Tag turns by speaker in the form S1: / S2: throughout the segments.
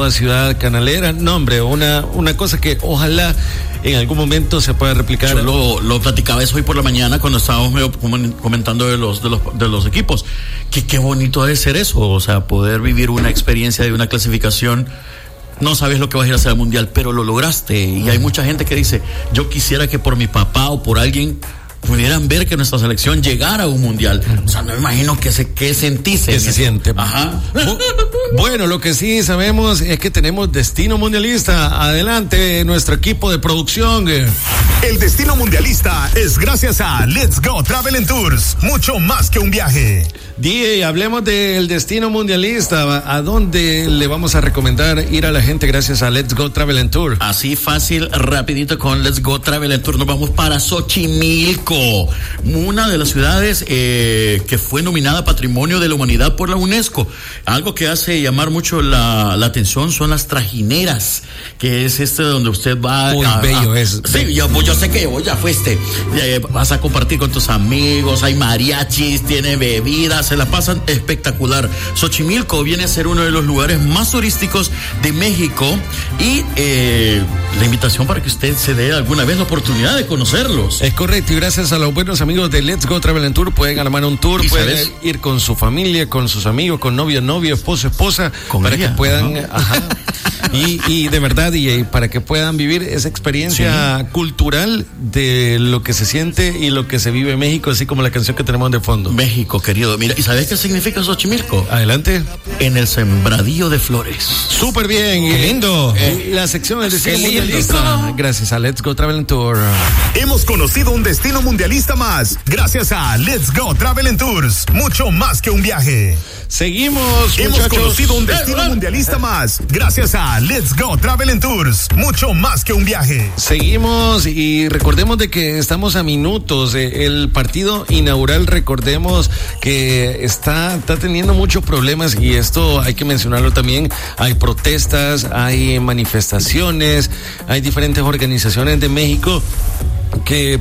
S1: toda ciudad canalera. No, hombre, una cosa que ojalá en algún momento se pueda replicar.
S2: Yo lo platicaba eso hoy por la mañana cuando estábamos comentando de los equipos. Que qué bonito debe ser eso, o sea, poder vivir una experiencia de una clasificación. No sabes lo que vas a ir a hacer al mundial, pero lo lograste. Y hay mucha gente que dice, yo quisiera que por mi papá o por alguien pudieran ver que nuestra selección llegara a un mundial. O sea, no me imagino qué sentís.
S1: Que se siente.
S2: Ajá.
S1: Bueno, lo que sí sabemos es que tenemos Destino Mundialista. Adelante, nuestro equipo de producción.
S3: El Destino Mundialista es gracias a Let's Go Travel and Tours. Mucho más que un viaje.
S1: DJ, hablemos del Destino Mundialista. ¿A dónde le vamos a recomendar ir a la gente gracias a Let's Go Travel and Tour?
S2: Así fácil, rapidito con Let's Go Travel and Tour. Nos vamos para Xochimilco, una de las ciudades que fue nominada Patrimonio de la Humanidad por la UNESCO. Algo que hace llamar mucho la atención son las trajineras, que es donde usted va.
S1: Muy bello es.
S2: Sí, yo sé que vos ya fuiste. Vas a compartir con tus amigos, hay mariachis, tiene bebidas, se la pasan espectacular. Xochimilco viene a ser uno de los lugares más turísticos de México y la invitación para que usted se dé alguna vez la oportunidad de conocerlos.
S1: Es correcto, y gracias a los buenos amigos de Let's Go Travel and Tour pueden armar un tour, pueden ir con su familia, con sus amigos, con novio, esposo, esposa,
S2: con
S1: para
S2: ella.
S1: Que puedan, y de verdad, y para que puedan vivir esa experiencia cultural de lo que se siente y lo que se vive en México, así como la canción que tenemos de fondo.
S2: México, querido. Mira, ¿y sabes qué significa Xochimilco?
S1: Adelante.
S2: En el sembradío de flores.
S1: Súper bien.
S4: Qué lindo.
S1: La sección del Destino Mundialista. Gracias a Let's Go Travel and Tour.
S3: Hemos conocido un destino mundialista más. Gracias a Let's Go Travel and Tours. Mucho más que un viaje.
S1: Seguimos,
S3: Hemos
S1: muchachos.
S3: conocido un destino mundialista más. Gracias a Let's Go Travel and Tours. Mucho más que un viaje.
S1: Seguimos y recordemos de que estamos a minutos. El partido inaugural, recordemos que está teniendo muchos problemas y esto hay que mencionarlo también. Hay protestas, hay manifestaciones, hay diferentes organizaciones de México que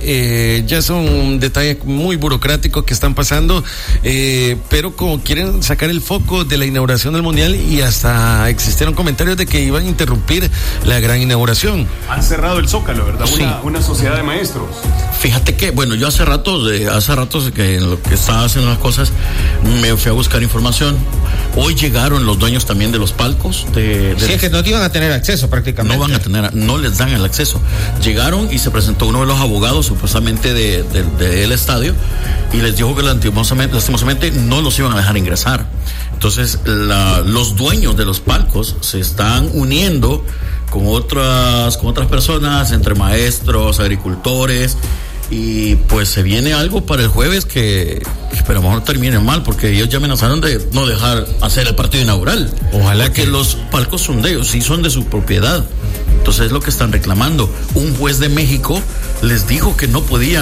S1: ya son detalles muy burocráticos que están pasando, pero como quieren sacar el foco de la inauguración del mundial y hasta existieron comentarios de que iban a interrumpir la gran inauguración.
S5: Han cerrado el Zócalo, ¿verdad?
S2: Sí.
S5: Una sociedad de maestros.
S2: Fíjate que, bueno, yo hace ratos que en lo que estaba haciendo las cosas me fui a buscar información. Hoy llegaron los dueños también de los palcos
S4: Sí, es que no iban a tener acceso prácticamente.
S2: No les dan el acceso. Llegaron y se presentó uno de los abogados supuestamente del estadio y les dijo que lastimosamente no los iban a dejar ingresar. Entonces los dueños de los palcos se están uniendo con otras personas, entre maestros, agricultores, y pues se viene algo para el jueves que esperamos no termine mal, porque ellos ya amenazaron de no dejar hacer el partido inaugural.
S1: Ojalá
S2: que los palcos son de ellos, sí son de su propiedad. Entonces es lo que están reclamando. Un juez de México les dijo que no podían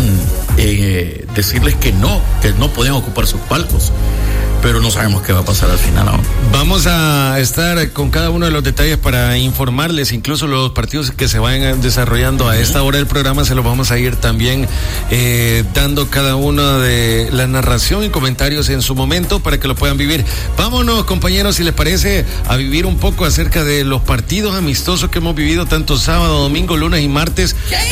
S2: decirles que no podían ocupar sus palcos. Pero no sabemos qué va a pasar al final aún.
S1: Vamos a estar con cada uno de los detalles para informarles, incluso los partidos que se vayan desarrollando a esta hora del programa, se los vamos a ir también dando cada uno de la narración y comentarios en su momento para que lo puedan vivir. Vámonos, compañeros, si les parece, a vivir un poco acerca de los partidos amistosos que hemos vivido tanto sábado, domingo, lunes y martes,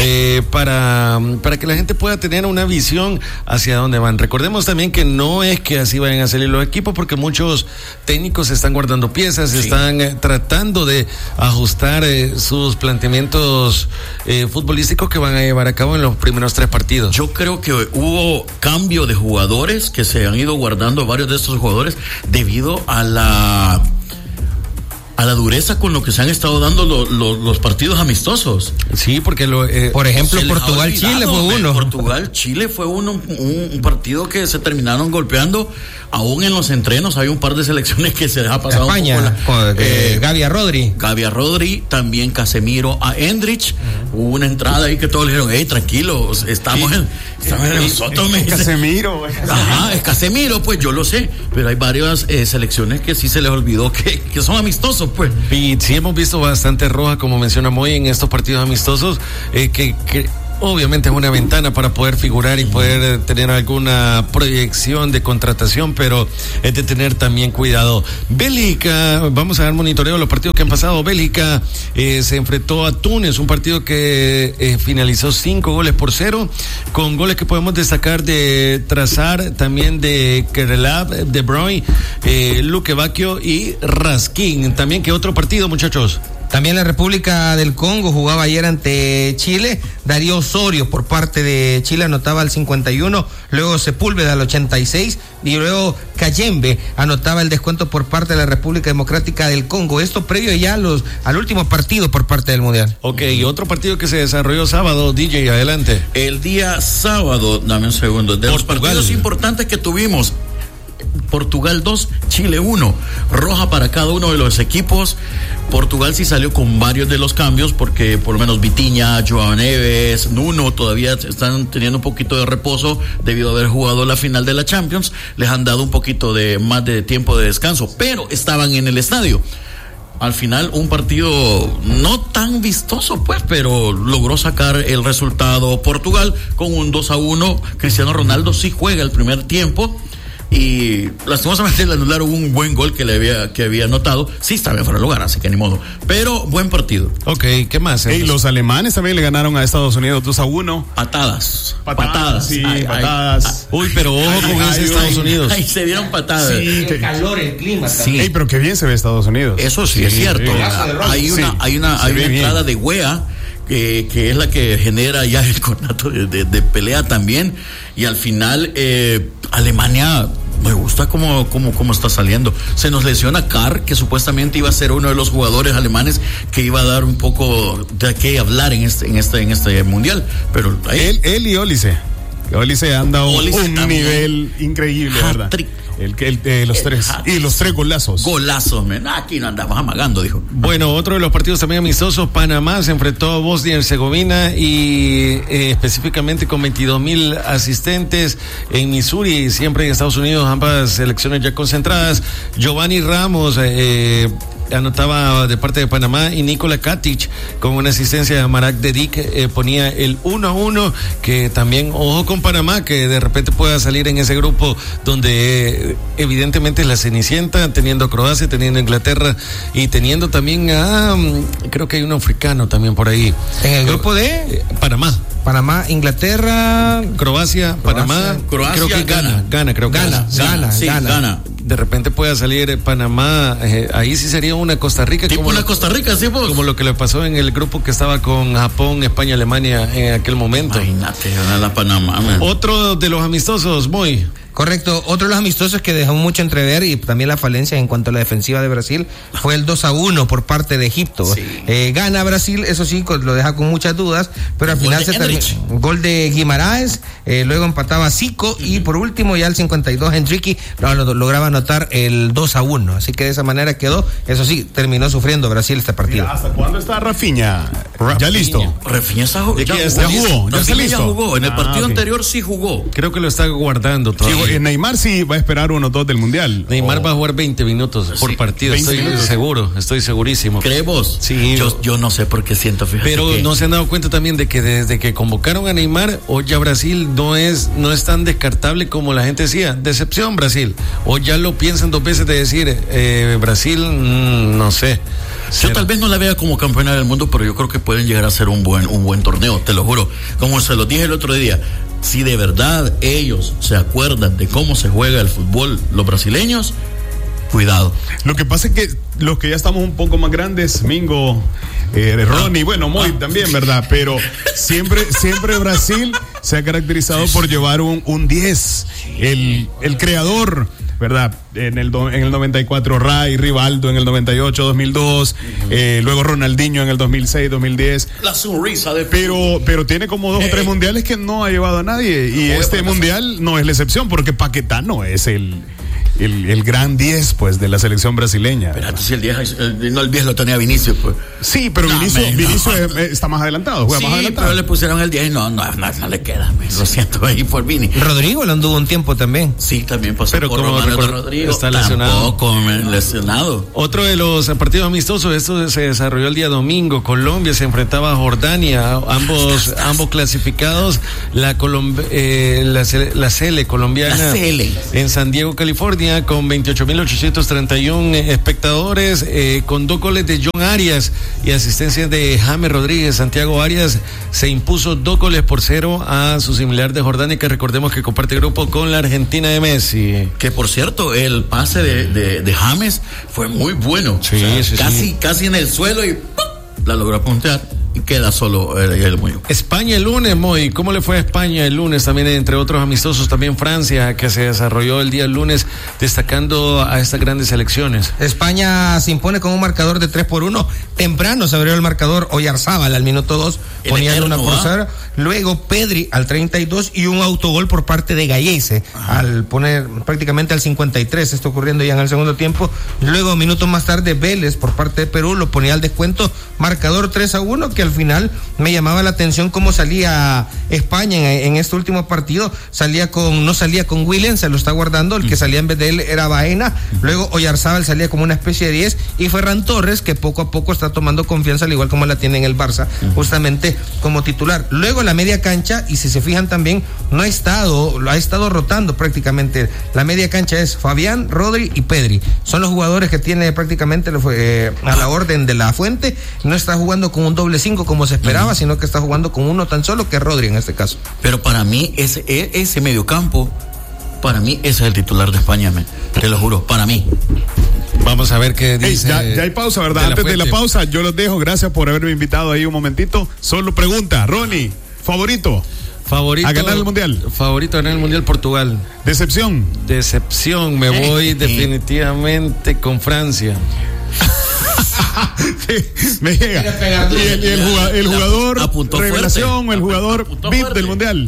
S1: para que la gente pueda tener una visión hacia dónde van. Recordemos también que no es que así vayan a salir los equipos, porque muchos técnicos están guardando piezas, están tratando de ajustar sus planteamientos futbolísticos que van a llevar a cabo en los primeros 3 partidos.
S2: Yo creo que hubo cambio de jugadores, que se han ido guardando varios de estos jugadores debido a la dureza con lo que se han estado dando los partidos amistosos.
S1: Sí, porque
S4: por ejemplo, Portugal-Chile fue uno.
S2: Portugal-Chile fue un partido que se terminaron golpeando. Aún en los entrenos hay un par de selecciones que se les ha pasado
S4: España,
S2: un poco
S4: Gavi a Rodri,
S2: también Casemiro a Endrich. Hubo una entrada ahí que todos le dijeron, tranquilos, estamos en nosotros.
S5: Casemiro.
S2: Ajá, es Casemiro, pues yo lo sé, pero hay varias selecciones que sí se les olvidó que son amistosos, pues.
S1: Y sí hemos visto bastante roja, como menciona Moy, en estos partidos amistosos, que obviamente es una ventana para poder figurar y poder tener alguna proyección de contratación, pero es de tener también cuidado. Bélgica, vamos a dar monitoreo de los partidos que han pasado. Bélgica se enfrentó a Túnez, un partido que finalizó 5-0, con goles que podemos destacar de Trazar, también de Kerelav, De Bruyne, Luque Bacchio y Raskin. También, ¿qué otro partido, muchachos?
S4: También la República del Congo jugaba ayer ante Chile. Darío Osorio por parte de Chile anotaba al 51, luego Sepúlveda al 86 y luego Kayembe anotaba el descuento por parte de la República Democrática del Congo. Esto previo ya al último partido por parte del Mundial.
S1: Ok, y otro partido que se desarrolló sábado, DJ, adelante.
S2: El día sábado, dame un segundo, de los partidos importantes que tuvimos. Portugal 2, Chile 1, roja para cada uno de los equipos. Portugal sí salió con varios de los cambios, porque por lo menos Vitinha, Joao Neves, Nuno todavía están teniendo un poquito de reposo debido a haber jugado la final de la Champions. Les han dado un poquito de más de tiempo de descanso, pero estaban en el estadio. Al final un partido no tan vistoso, pues, pero logró sacar el resultado Portugal con un 2-1. Cristiano Ronaldo sí juega el primer tiempo y lastimosamente le anularon un buen gol que había anotado. Sí, estaba fuera de lugar, así que ni modo. Pero buen partido.
S1: Ok, ¿qué más?
S5: Y los alemanes también le ganaron a Estados Unidos 2-1.
S2: Patadas.
S5: Sí, patadas.
S1: Uy, pero ojo con ese Estados Unidos.
S2: Ahí se dieron patadas.
S4: Sí, el calor, el clima.
S2: Sí.
S5: Ey, pero qué bien se ve Estados Unidos.
S2: Eso sí es cierto. Hay una entrada de Wea que es la que genera ya el conato de pelea también. Y al final Alemania, me gusta cómo está saliendo. Se nos lesiona Carr, que supuestamente iba a ser uno de los jugadores alemanes que iba a dar un poco de qué hablar en este mundial. Pero ahí...
S5: él y Olise. Olise anda un nivel increíble, ¿verdad? Los tres. Y los 3 golazos.
S2: Golazos, aquí no andamos amagando, dijo.
S1: Bueno, otro de los partidos también amistosos, Panamá se enfrentó a Bosnia y Herzegovina y específicamente con 22,000 asistentes en Missouri, siempre en Estados Unidos, ambas selecciones ya concentradas. Giovanni Ramos anotaba de parte de Panamá y Nikola Katic con una asistencia de Marak Dedic ponía el 1-1, que también ojo con Panamá, que de repente pueda salir en ese grupo donde evidentemente es la Cenicienta, teniendo a Croacia, teniendo a Inglaterra y teniendo también creo que hay un africano también por ahí.
S4: En el grupo de Panamá, Inglaterra,
S1: Croacia, Panamá,
S2: Croacia,
S1: creo que
S2: Ghana.
S1: De repente pueda salir Panamá, ahí sí sería una Costa Rica.
S2: Tipo una Costa Rica, sí, pues.
S1: Como lo que le pasó en el grupo que estaba con Japón, España, Alemania en aquel momento.
S2: Imagínate, ganar la Panamá, man.
S1: Otro de los amistosos, muy...
S4: Correcto, otro de los amistosos que dejó mucho entrever y también la falencia en cuanto a la defensiva de Brasil fue el 2-1 por parte de Egipto. Sí. Gana Brasil, eso sí, lo deja con muchas dudas, pero al final se terminó. Gol de Guimaraes, luego empataba Zico y por último ya el 52 Henrique lograba anotar el 2-1, así que de esa manera quedó. Eso sí, terminó sufriendo Brasil este partido.
S5: Mira, ¿hasta cuándo está Rafinha? ¿Ya listo?
S2: Rafinha ya jugó.
S5: ¿Ya está listo?
S2: Ya jugó, en el partido anterior sí jugó.
S1: Creo que lo está guardando todavía.
S5: Sí, Neymar sí va a esperar 1-2 del Mundial.
S1: Neymar va a jugar 20 minutos por partido, estoy segurísimo.
S2: ¿Crees vos?
S1: Sí.
S2: Yo no sé por qué siento, fíjate.
S1: Pero no se han dado cuenta también de que desde que convocaron a Neymar, hoy ya Brasil no es tan descartable como la gente decía. Decepción Brasil. Hoy ya lo piensan 2 veces de decir, Brasil, no sé.
S2: Yo tal vez no la vea como campeona del mundo, pero yo creo que pueden llegar a ser un buen torneo, te lo juro. Como se lo dije el otro día, si de verdad ellos se acuerdan de cómo se juega el fútbol, los brasileños, cuidado.
S5: Lo que pasa es que los que ya estamos un poco más grandes, Mingo, Ronnie, bueno, Moy también, ¿verdad? Pero siempre Brasil se ha caracterizado por llevar un 10, el creador, ¿verdad? En el 94 Ray, Rivaldo en el 98, 2002, luego Ronaldinho en el 2006, 2010.
S2: La sonrisa de...
S5: Pero tiene como 2 o 3 mundiales que no ha llevado a nadie y este mundial no es la excepción porque Paquetá no es el el gran 10 pues de la selección brasileña.
S2: Pero entonces el 10 lo tenía Vinicius, pues.
S5: Sí, pero Vinicius está más adelantado, juega más adelantado.
S2: Pero le pusieron el 10 y no le queda, lo siento ahí por Vini.
S4: Rodrigo lo anduvo un tiempo también.
S2: Sí, también pasó
S1: pero
S2: por Romano de Rodrigo.
S1: Está lesionado.
S2: Tampoco lesionado.
S1: Otro de los partidos amistosos, esto se desarrolló el día domingo. Colombia se enfrentaba a Jordania, ambos clasificados. La Sele colombiana en San Diego, California, con 28.831 espectadores, con 2 goles de John Arias y asistencia de James Rodríguez. Santiago Arias se impuso 2-0 a su similar de Jordania, que recordemos que comparte grupo con la Argentina de Messi.
S2: Que por cierto, el pase de James fue muy bueno. Casi en el suelo y ¡pum! La logró puntear. Y queda solo el Moyo.
S1: España el lunes, Moy. ¿Cómo le fue a España el lunes? También, entre otros amistosos, también Francia, que se desarrolló el día lunes, destacando a estas grandes selecciones.
S4: España se impone con un marcador de 3-1. Temprano se abrió el marcador Oyarzábal al minuto 2, poniendo una por 0. Luego Pedri al 32 y un autogol por parte de Gallese al poner prácticamente al 53. Esto ocurriendo ya en el segundo tiempo. Luego, minutos más tarde, Vélez por parte de Perú lo ponía al descuento, marcador 3-1, que al final me llamaba la atención cómo salía España en este último partido. No salía con Williams, se lo está guardando. El que salía en vez de él era Baena. Luego Oyarzábal salía como una especie de 10 y Ferran Torres, que poco a poco está tomando confianza, al igual como la tiene en el Barça, justamente como titular. Luego la media cancha, y si se fijan también, ha estado rotando prácticamente. La media cancha es Fabián, Rodri y Pedri. Son los jugadores que tiene prácticamente a la orden de la Fuente. No está jugando con un doble 5 como se esperaba, sino que está jugando con uno tan solo, que es Rodri en este caso.
S2: Pero para mí ese mediocampo, para mí ese es el titular de España, te lo juro, para mí.
S1: Vamos a ver qué dice.
S5: Ya hay pausa, ¿verdad? Antes de la pausa, yo los dejo. Gracias por haberme invitado ahí un momentito. Solo pregunta, Ronnie, favorito a ganar el Mundial.
S1: Favorito a ganar el Mundial, Portugal.
S5: Decepción,
S1: me voy definitivamente con Francia.
S5: Me llega. Y el jugador revelación, el jugador VIP del Mundial.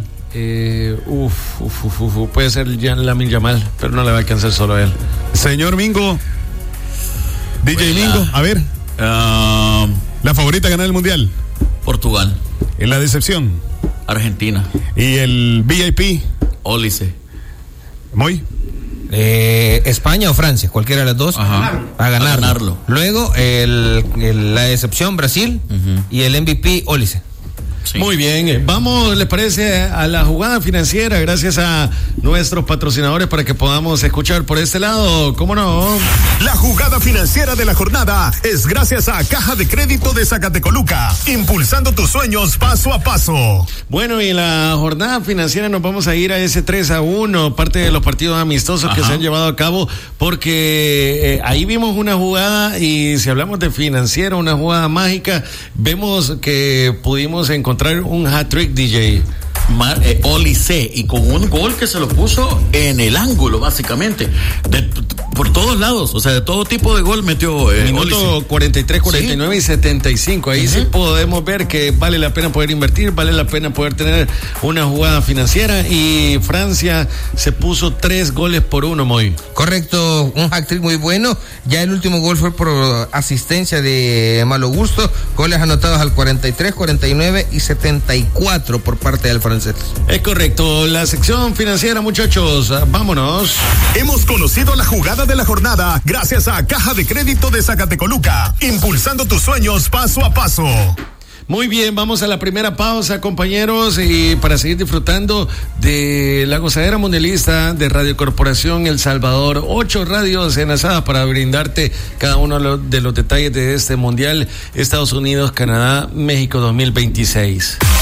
S1: Puede ser Lamine Yamal, pero no le va a alcanzar solo a él.
S5: Señor Mingo, DJ Mingo, a ver, la favorita a ganar el Mundial.
S2: Portugal.
S5: En la decepción,
S2: Argentina.
S5: Y el VIP,
S2: Olise.
S5: Muy
S4: España o Francia, cualquiera de las dos. A ganarlo. Luego la decepción, Brasil. Y el MVP, Olise.
S1: Sí. Muy bien, vamos, ¿les parece a la jugada financiera? Gracias a nuestros patrocinadores para que podamos escuchar por este lado, ¿cómo no?
S3: La jugada financiera de la jornada es gracias a Caja de Crédito de Zacatecoluca, impulsando tus sueños paso a paso.
S1: Bueno, y en la jornada financiera nos vamos a ir a ese 3-1, parte de los partidos amistosos que se han llevado a cabo, porque ahí vimos una jugada, y si hablamos de financiera, una jugada mágica, vemos que pudimos encontrar un hat-trick, DJ.
S2: Olise, y con un gol que se lo puso en el ángulo, básicamente, por todos lados, o sea, de todo tipo de gol metió
S1: minuto 43, 49 y 75. Ahí sí podemos ver que vale la pena poder invertir, vale la pena poder tener una jugada financiera. Y Francia se puso 3-1, Moy.
S4: Correcto, un hat-trick muy bueno. Ya el último gol fue por asistencia de Malo Gusto. Goles anotados al 43, 49 y 74 por parte del francés.
S1: Es correcto, la sección financiera, muchachos, vámonos.
S3: Hemos conocido la jugada de la jornada gracias a Caja de Crédito de Zacatecoluca, impulsando tus sueños paso a paso.
S1: Muy bien, vamos a la primera pausa, compañeros, y para seguir disfrutando de la gozadera mundialista de Radio Corporación El Salvador, 8 radios enlazadas para brindarte cada uno de los detalles de este Mundial Estados Unidos, Canadá, México 2026.